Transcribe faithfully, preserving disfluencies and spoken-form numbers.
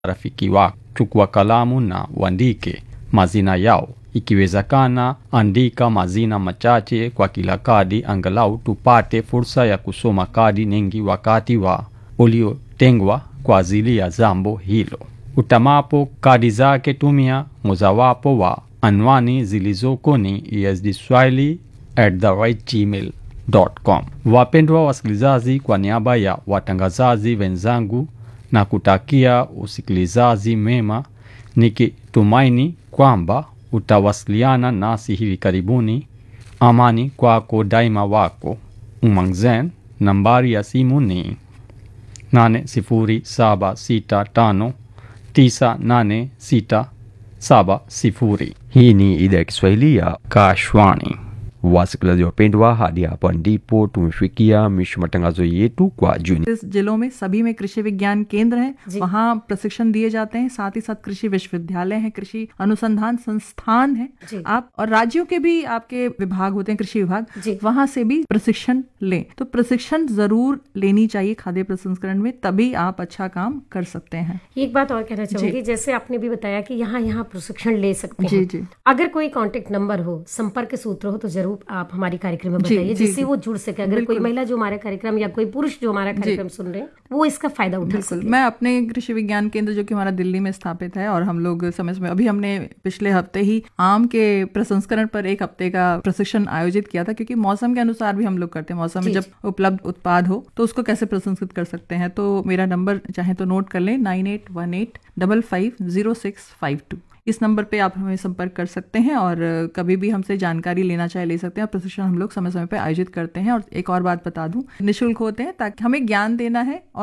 rafiki wako. Chukua kalamu na uandike mazina yao. Ikiwezekana, andika mazina machache kwa kila kadi, angalau tupate fursa ya kusoma kadi nyingi wakati wa uliotengwa kwa ajili ya jambo hilo. Utamapo kadi zake, tumia mojawapo wa anwani zilizoko ni e s d swahili at the right gmail dot com. Wapendwa wasikilizaji, kwa niaba ya watangazaji wenzangu na kutakia usikilizaji mema, nikitumaini kwamba utawasiliana nasi hivi karibuni. Amani kwako daima, wako Umangzen. Nambari ya simu ni nane sifuri saba sita tano tisa nane sita saba sifuri. Hii ni idhaa ya Kiswahili ya Kashwani. Wasikilizaji wapendwa, hadi hapa ndipo tumefikia mwisho matangazo yetu kwa Juni. इस जिलों में सभी में कृषि विज्ञान केंद्र हैं, वहाँ प्रशिक्षण दिए जाते हैं। साथ ही साथ कृषि विश्वविद्यालय है, कृषि अनुसंधान संस्थान है। आप और राज्यों के भी आपके विभाग होते हैं, कृषि विभाग, वहाँ से भी प्रशिक्षण लें। तो प्रशिक्षण जरूर लेनी चाहिए खाद्य प्रसंस्करण में, तभी आप अच्छा काम कर सकते हैं। एक बात और कहना चाहूंगी, जैसे आपने भी बताया कि यहाँ यहाँ प्रशिक्षण ले सकते हैं। जी जी। अगर कोई कांटेक्ट नंबर हो, संपर्क सूत्र हो, तो जरूर आप हमारी कार्यक्रम में बताइए, जिससे वो जुड़ सके। अगर कोई महिला जो हमारा कार्यक्रम या कोई पुरुष जो हमारा कार्यक्रम सुन रहे हैं, वो इसका फायदा उठा सके। मैं अपने कृषि विज्ञान केंद्र जो कि हमारा दिल्ली में स्थापित है, और हम लोग समय समय अभी हमने पिछले हफ्ते ही आम के प्रसंस्करण पर एक हफ्ते का प्रशिक्षण आयोजित किया था, क्योंकि मौसम के अनुसार भी हम लोग करते हैं। मौसम में जब उपलब्ध उत्पाद हो तो उसको कैसे प्रसंस्कृत कर सकते हैं। तो मेरा नंबर चाहे तो नोट कर लें, nine eight one eight double five zero six five to. इस नंबर पे आप हमें संपर्क कर सकते हैं और कभी भी हमसे जानकारी लेना चाहे ले सकते हैं। और प्रशिक्षण हम लोग समय समय पे आयोजित करते हैं। और एक और बात बता दूं, निःशुल्क होते हैं, ताकि हमें ज्ञान देना है और